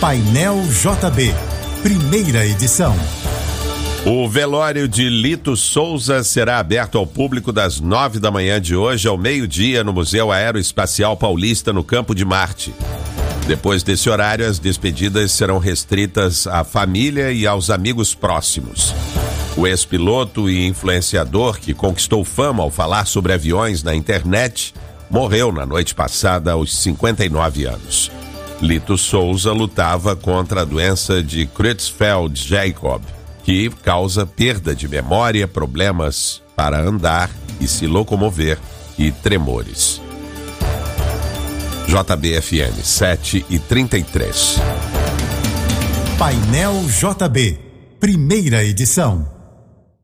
Painel JB, primeira edição. O velório de Lito Souza será aberto ao público das 9 da manhã de hoje ao meio-dia no Museu Aeroespacial Paulista, no Campo de Marte. Depois desse horário, as despedidas serão restritas à família e aos amigos próximos. O ex-piloto e influenciador que conquistou fama ao falar sobre aviões na internet morreu na noite passada aos 59 anos. Lito Souza lutava contra a doença de Creutzfeldt-Jakob, que causa perda de memória, problemas para andar e se locomover e tremores. JBFM 7h33. Painel JB, primeira edição.